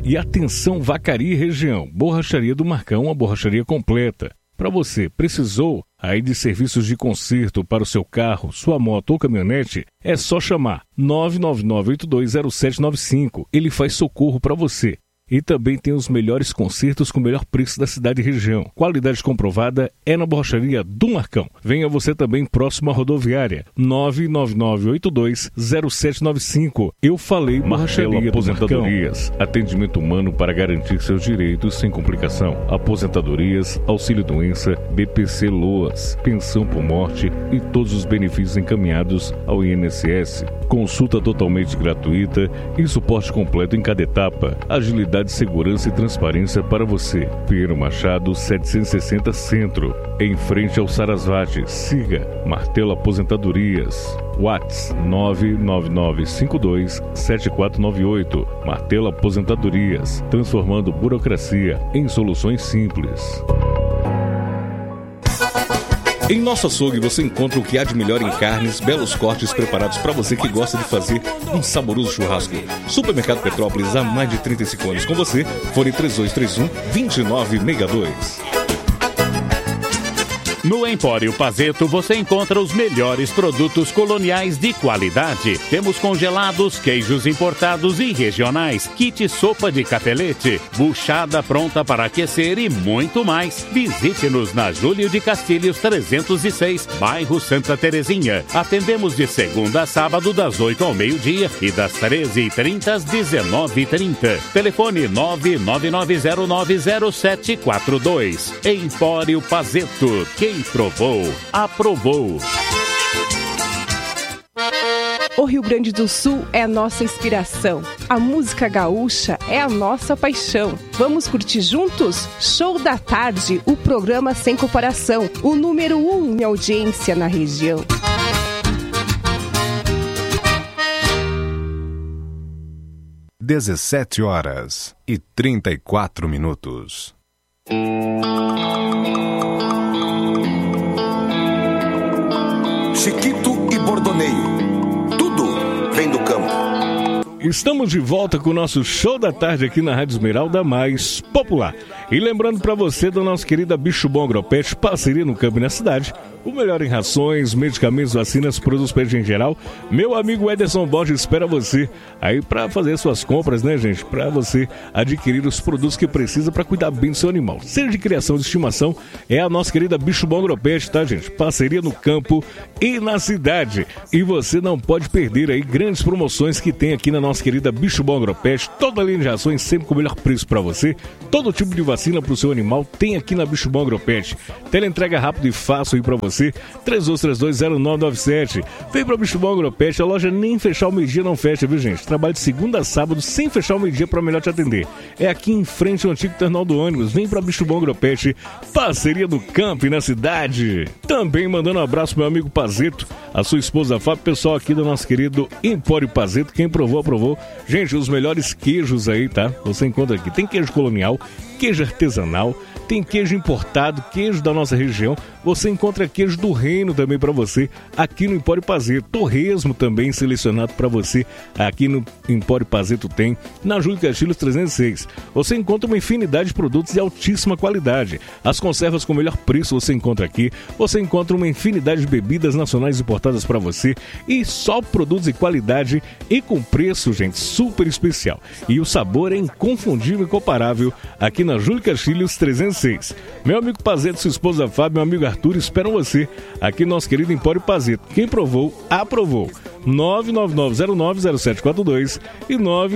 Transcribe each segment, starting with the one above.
E atenção, Vacaria e região, Borracharia do Marcão, a borracharia completa. Para você, precisou aí de serviços de conserto para o seu carro, sua moto ou caminhonete? É só chamar 999-820795. Ele faz socorro para você. E também tem os melhores consertos com o melhor preço da cidade e região. Qualidade comprovada é na Borracharia do Marcão. Venha você também próximo à rodoviária. 999-820795. Eu falei Borracharia Aposentadorias. Atendimento humano para garantir seus direitos sem complicação. Aposentadorias, auxílio-doença, BPC Loas, pensão por morte e todos os benefícios encaminhados ao INSS. Consulta totalmente gratuita e suporte completo em cada etapa. Agilidade, segurança e transparência para você. Pedro Machado 760 Centro, em frente ao Sarasvati. Siga Martelo Aposentadorias. WhatsApp 999527498. Martelo Aposentadorias, transformando burocracia em soluções simples. Em nosso açougue você encontra o que há de melhor em carnes, belos cortes preparados para você que gosta de fazer um saboroso churrasco. Supermercado Petrópolis há mais de 35 anos com você. Fone 3231-2962. No Empório Pazeto você encontra os melhores produtos coloniais de qualidade. Temos congelados, queijos importados e regionais, kit sopa de capelete, buchada pronta para aquecer e muito mais. Visite-nos na Júlio de Castilhos 306, bairro Santa Terezinha. Atendemos de segunda a sábado das 8 ao meio-dia e das 13h30 às 19h30. Telefone 999090742. Empório Pazeto. Quem provou, aprovou. O Rio Grande do Sul é a nossa inspiração. A música gaúcha é a nossa paixão. Vamos curtir juntos? Show da Tarde, o programa sem comparação. O número 1 em audiência na região. Às 17h34. Chiquito e Bordoneio. Tudo vem do campo. Estamos de volta com o nosso Show da Tarde aqui na Rádio Esmeralda mais popular. E lembrando para você da nossa querida Bicho Bom Agropet, parceria no campo e na cidade. O melhor em rações, medicamentos, vacinas, produtos pet em geral. Meu amigo Ederson Borges espera você aí para fazer suas compras, né, gente? Para você adquirir os produtos que precisa para cuidar bem do seu animal. Seja de criação de estimação, é a nossa querida Bicho Bom Agropet, tá, gente? Parceria no campo e na cidade. E você não pode perder aí grandes promoções que tem aqui na nossa querida Bicho Bom Agropet. Toda a linha de rações sempre com o melhor preço para você. Todo tipo de vacina para o seu animal tem aqui na Bicho Bom Agropet. Teleentrega rápido e fácil aí para você. 32320997. Vem pra Bicho Bom Agropet, a loja nem fechar o meio-dia não fecha, viu, gente? Trabalho de segunda a sábado sem fechar o meio-dia pra melhor te atender. É aqui em frente ao antigo terminal do ônibus. Vem pra Bicho Bom Agropet, parceria do campo e na cidade. Também mandando um abraço pro meu amigo Pazeto, a sua esposa Fábio, pessoal aqui do nosso querido Empório Pazeto. Quem provou, aprovou. Gente, os melhores queijos aí, tá? Você encontra aqui. Tem queijo colonial, queijo artesanal, tem queijo importado, queijo da nossa região. Você encontra queijo do reino também para você aqui no Empório Pazeto. Torresmo também selecionado para você aqui no Empório Pazeto tem. Na Júlio Castilhos 306. Você encontra uma infinidade de produtos de altíssima qualidade. As conservas com o melhor preço você encontra aqui. Você encontra uma infinidade de bebidas nacionais importadas para você. E só produtos de qualidade e com preço, gente, super especial. E o sabor é inconfundível e incomparável aqui na Júlio Castilhos 306. Meu amigo Pazeto, sua esposa Fábio, meu amigo Arthur esperam você aqui no nosso querido Empório Pazeto. Quem provou, aprovou. 999090742 e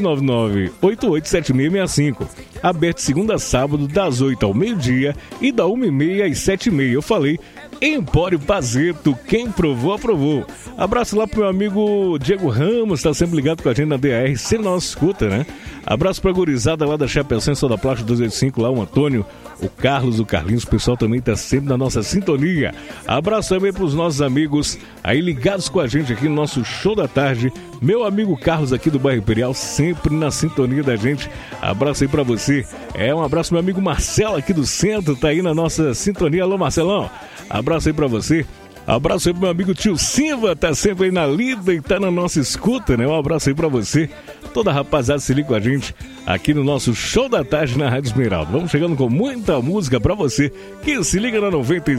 999887665. Aberto segunda a sábado das 8 ao meio-dia e da 1h30 às 7h30. Eu falei Empório Pazeto, quem provou, aprovou. Abraço lá pro meu amigo Diego Ramos, tá sempre ligado com a gente na DAR, sempre na nossa escuta, né? Abraço pra gurizada lá da Chapecó, da Plástica 285, lá o Antônio, o Carlos, o Carlinhos, o pessoal também tá sempre na nossa sintonia. Abraço também pros nossos amigos aí ligados com a gente aqui no nosso Show da Tarde. Meu amigo Carlos aqui do bairro Imperial, sempre na sintonia da gente. Abraço aí pra você. Um abraço meu amigo Marcelo aqui do centro, tá aí na nossa sintonia. Alô, Marcelão. Abraço aí pra você. Abraço aí pro meu amigo tio Silva, tá sempre aí na lida e tá na nossa escuta, né? Um abraço aí pra você. Toda a rapaziada se liga com a gente aqui no nosso Show da Tarde na Rádio Esmeralda. Vamos chegando com muita música pra você que se liga na 95.